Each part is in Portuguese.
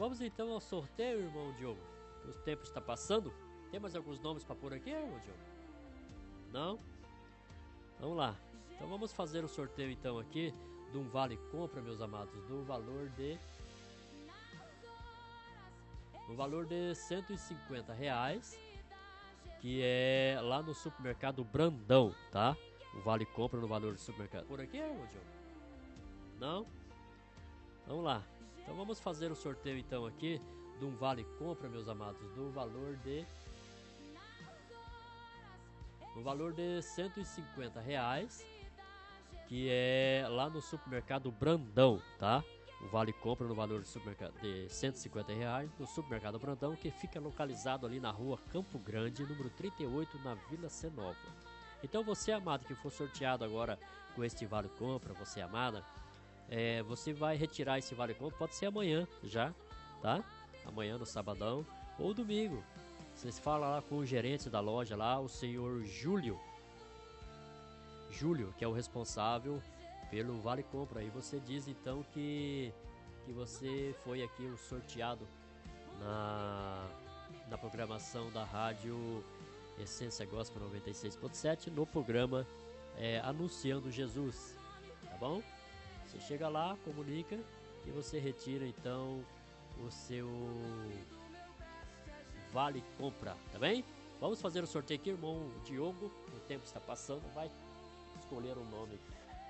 Vamos então ao sorteio, irmão Diogo. O tempo está passando. Tem mais alguns nomes para pôr aqui, irmão Diogo? Não? Vamos lá. Então vamos fazer o sorteio então aqui de um vale compra, meus amados, do valor de R$150, que é lá no supermercado Brandão, tá? O vale compra no valor do supermercado. Por aqui, irmão Diogo? Não? Vamos lá. Então vamos fazer o sorteio então aqui de um vale compra, meus amados, do valor de R$150, que é lá no supermercado Brandão, tá? O vale compra no valor do supermercado de R$150 no supermercado Brandão, que fica localizado ali na rua Campo Grande, número 38, na Vila Senova. Então você, amado, que for sorteado agora com este vale compra, você, amada, você vai retirar esse vale compra, pode ser amanhã já, tá? Amanhã no sabadão ou domingo. Vocês falam lá com o gerente da loja lá, o senhor Júlio, que é o responsável pelo vale compra. E você diz então que você foi aqui o sorteado na programação da rádio Essência Gospel 96.7, no programa Anunciando Jesus, tá bom? Você chega lá, comunica e você retira então o seu vale compra, tá bem? Vamos fazer o sorteio aqui, irmão Diogo. O tempo está passando, vai escolher o nome.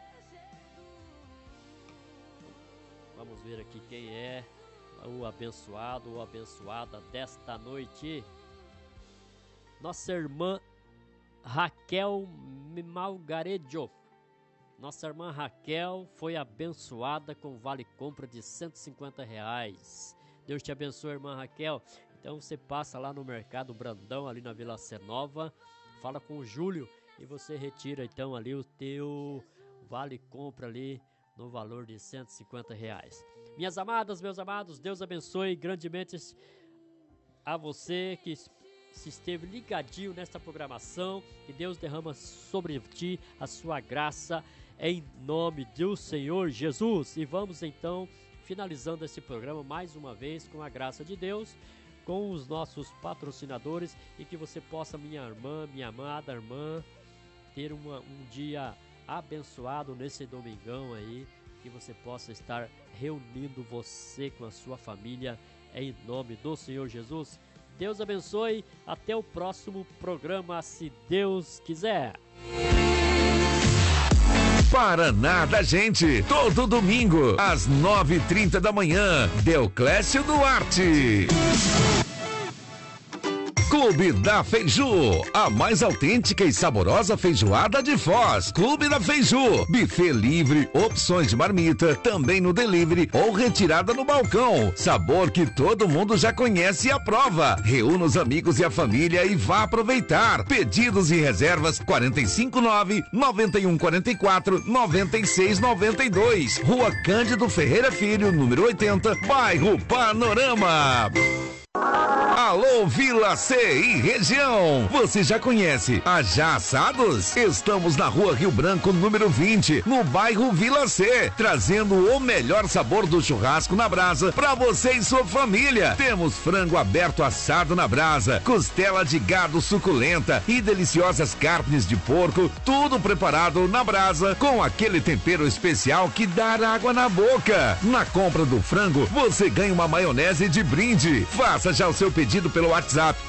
Vamos ver aqui quem é o abençoado ou abençoada desta noite. Nossa irmã Raquel Malgarejo. Nossa irmã Raquel foi abençoada com vale compra de R$150. Deus te abençoe, irmã Raquel. Então você passa lá no Mercado Brandão, ali na Vila Senova, fala com o Júlio e você retira então ali o teu vale compra ali no valor de R$150. Minhas amadas, meus amados, Deus abençoe grandemente a você que se esteve ligadinho nesta programação, que Deus derrama sobre ti a sua graça em nome do Senhor Jesus. E vamos então finalizando esse programa mais uma vez com a graça de Deus, com os nossos patrocinadores, e que você possa, minha irmã, minha amada irmã, ter um dia abençoado nesse domingão aí, que você possa estar reunindo você com a sua família em nome do Senhor Jesus. Deus abençoe, até o próximo programa, se Deus quiser. Paraná da Gente, todo domingo, às 9h30 da manhã, Deoclésio Duarte. Clube da Feiju, a mais autêntica e saborosa feijoada de Foz. Clube da Feiju, buffet livre, opções de marmita, também no delivery ou retirada no balcão. Sabor que todo mundo já conhece e aprova. Reúna os amigos e a família e vá aproveitar. Pedidos e reservas 459-9144-9692. Rua Cândido Ferreira Filho, número 80, bairro Panorama. Alô Vila C e região, você já conhece a Já Assados? Estamos na rua Rio Branco, número 20, no bairro Vila C, trazendo o melhor sabor do churrasco na brasa para você e sua família. Temos frango aberto assado na brasa, costela de gado suculenta e deliciosas carnes de porco, tudo preparado na brasa com aquele tempero especial que dá água na boca. Na compra do frango, você ganha uma maionese de brinde. Faça já o seu pedido pelo WhatsApp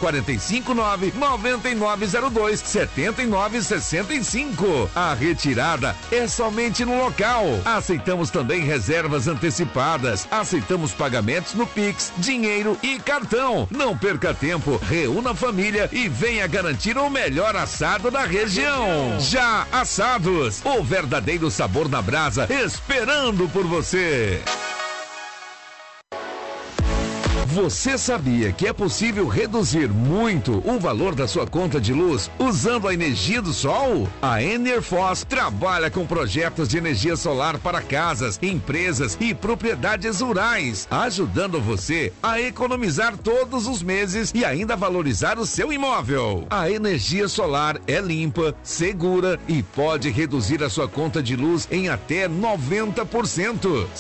459-9902-7965. A retirada é somente no local. Aceitamos também reservas antecipadas. Aceitamos pagamentos no Pix, dinheiro e cartão. Não perca tempo, reúna a família e venha garantir o melhor assado da região. Já Assados, o verdadeiro sabor na brasa, esperando por você. Você sabia que é possível reduzir muito o valor da sua conta de luz usando a energia do sol? A Enerfoz trabalha com projetos de energia solar para casas, empresas e propriedades rurais, ajudando você a economizar todos os meses e ainda valorizar o seu imóvel. A energia solar é limpa, segura e pode reduzir a sua conta de luz em até 90%.